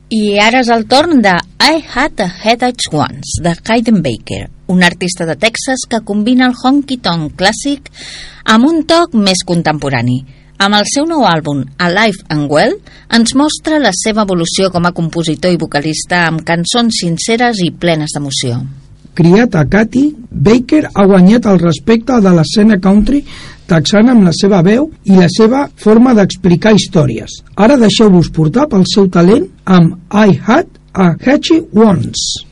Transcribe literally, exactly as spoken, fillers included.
I ara és el torn de I Had a Headache Once, de Hayden Baker, un artista de Texas que combina el honky-tonk clàssic amb un toc més contemporani. Amb el seu nou àlbum, Alive and Well, ens mostra la seva evolució com a compositor i vocalista amb cançons sinceres i plenes d'emoció. Criat a Katy, Baker ha guanyat el respecte de l'escena country texana amb la seva veu i la seva forma d'explicar històries. Ara deixeu-vos portar pel seu talent amb I Had a Headache Once.